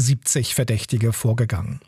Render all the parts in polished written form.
70 Verdächtige vorgegangen.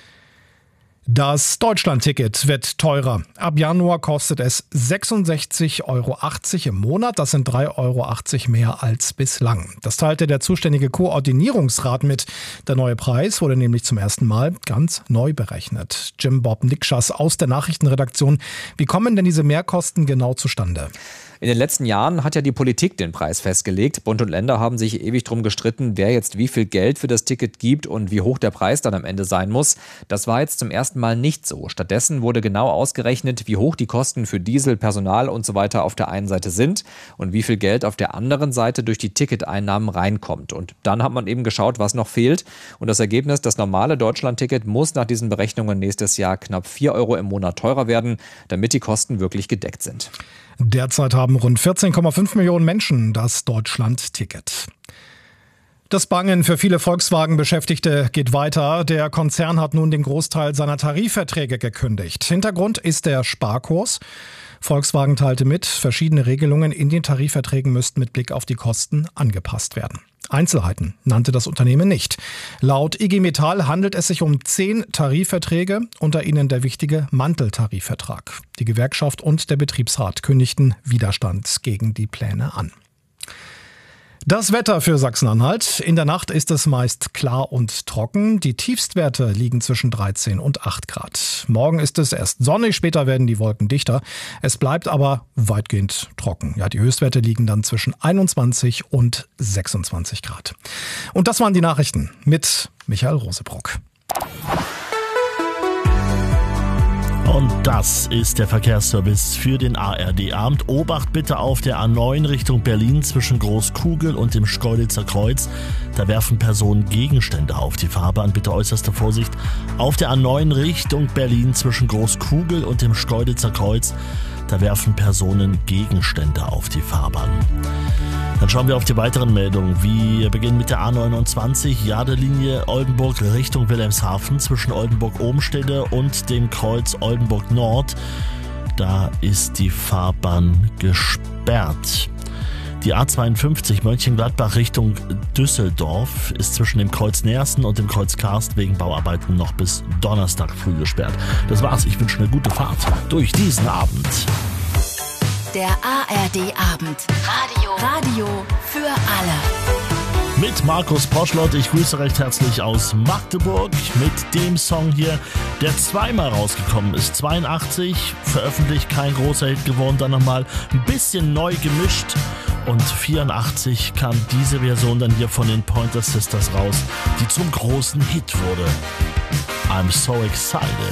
Das Deutschland-Ticket wird teurer. Ab Januar kostet es 66,80 Euro im Monat. Das sind 3,80 Euro mehr als bislang. Das teilte der zuständige Koordinierungsrat mit. Der neue Preis wurde nämlich zum ersten Mal ganz neu berechnet. Jim Bob Nikschas aus der Nachrichtenredaktion. Wie kommen denn diese Mehrkosten genau zustande? In den letzten Jahren hat ja die Politik den Preis festgelegt. Bund und Länder haben sich ewig drum gestritten, wer jetzt wie viel Geld für das Ticket gibt und wie hoch der Preis dann am Ende sein muss. Das war jetzt zum ersten Mal nicht so. Stattdessen wurde genau ausgerechnet, wie hoch die Kosten für Diesel, Personal und so weiter auf der einen Seite sind und wie viel Geld auf der anderen Seite durch die Ticketeinnahmen reinkommt. Und dann hat man eben geschaut, was noch fehlt. Und das Ergebnis, das normale Deutschland-Ticket muss nach diesen Berechnungen nächstes Jahr knapp 4 Euro im Monat teurer werden, damit die Kosten wirklich gedeckt sind. Derzeit haben rund 14,5 Millionen Menschen das Deutschland-Ticket. Das Bangen für viele Volkswagen-Beschäftigte geht weiter. Der Konzern hat nun den Großteil seiner Tarifverträge gekündigt. Hintergrund ist der Sparkurs. Volkswagen teilte mit, verschiedene Regelungen in den Tarifverträgen müssten mit Blick auf die Kosten angepasst werden. Einzelheiten nannte das Unternehmen nicht. Laut IG Metall handelt es sich um 10 Tarifverträge, unter ihnen der wichtige Manteltarifvertrag. Die Gewerkschaft und der Betriebsrat kündigten Widerstand gegen die Pläne an. Das Wetter für Sachsen-Anhalt. In der Nacht ist es meist klar und trocken. Die Tiefstwerte liegen zwischen 13 und 8 Grad. Morgen ist es erst sonnig, später werden die Wolken dichter. Es bleibt aber weitgehend trocken. Ja, die Höchstwerte liegen dann zwischen 21 und 26 Grad. Und das waren die Nachrichten mit Michael Rosebrock. Und das ist der Verkehrsservice für den ARD-Abend. Obacht bitte auf der A9 Richtung Berlin zwischen Großkugel und dem Schkeuditzer Kreuz. Da werfen Personen Gegenstände auf die Fahrbahn. Bitte äußerste Vorsicht. Auf der A9 Richtung Berlin zwischen Großkugel und dem Schkeuditzer Kreuz. Da werfen Personen Gegenstände auf die Fahrbahn. Dann schauen wir auf die weiteren Meldungen. Wir beginnen mit der A29, Jadelinie Oldenburg Richtung Wilhelmshaven zwischen Oldenburg-Obenstede und dem Kreuz Oldenburg Nord. Da ist die Fahrbahn gesperrt. Die A52 Mönchengladbach Richtung Düsseldorf ist zwischen dem Kreuz Neersten und dem Kreuz Karst wegen Bauarbeiten noch bis Donnerstag früh gesperrt. Das war's, ich wünsche eine gute Fahrt durch diesen Abend. Der ARD-Abend. Radio für alle. Mit Markus Poschlott, ich grüße recht herzlich aus Magdeburg mit dem Song hier, der zweimal rausgekommen ist. 82, veröffentlicht, kein großer Hit geworden, dann nochmal ein bisschen neu gemischt. Und 84 kam diese Version dann hier von den Pointer Sisters raus, die zum großen Hit wurde. I'm so excited.